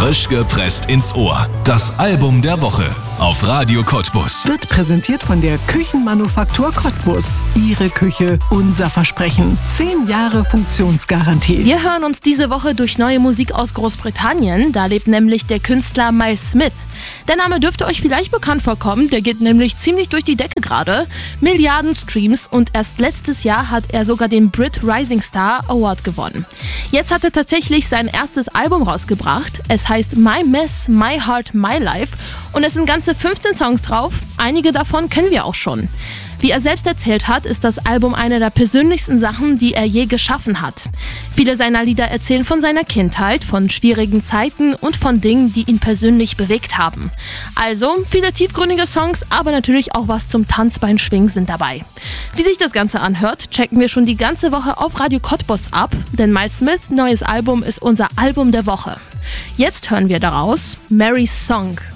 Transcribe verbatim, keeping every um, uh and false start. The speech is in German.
Frisch gepresst ins Ohr. Das Album der Woche auf Radio Cottbus. Wird präsentiert von der Küchenmanufaktur Cottbus. Ihre Küche, unser Versprechen. Zehn Jahre Funktionsgarantie. Wir hören uns diese Woche durch neue Musik aus Großbritannien. Da lebt nämlich der Künstler Miles Smith. Der Name dürfte euch vielleicht bekannt vorkommen. Der geht nämlich ziemlich durch die Decke gerade. Milliarden Streams und erst letztes Jahr hat er sogar den Brit Rising Star Award gewonnen. Jetzt hat er tatsächlich sein erstes Album rausgebracht. Es heißt My Mess, My Heart, My Life und es sind ganze fünfzehn Songs drauf. Einige davon kennen wir auch schon. Wie er selbst erzählt hat, ist das Album eine der persönlichsten Sachen, die er je geschaffen hat. Viele seiner Lieder erzählen von seiner Kindheit, von schwierigen Zeiten und von Dingen, die ihn persönlich bewegt haben. Also viele tiefgründige Songs, aber natürlich auch was zum Tanzbeinschwingen sind dabei. Wie sich das Ganze anhört, checken wir schon die ganze Woche auf Radio Cottbus ab, denn Miles Smiths neues Album ist unser Album der Woche. Jetzt hören wir daraus Mary's Song.